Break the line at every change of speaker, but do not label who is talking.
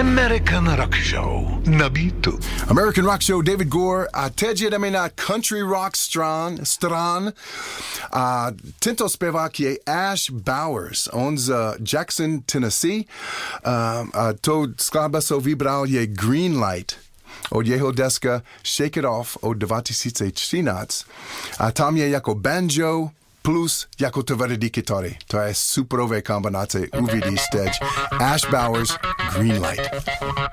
American Rock Show na Beatu.
American Rock Show, David Gore. A teď jedeme na Country Rock stran. A tento zpěvák je Ash Bowers. On z Jackson, Tennessee. To skladba se vybral je Green Light od jeho deska Shake It Off od 2013. A tam je jako banjo plus jako tvrdý kytary. To je superové kombinace, uvidíš teď. Ash Bowers, Green Light.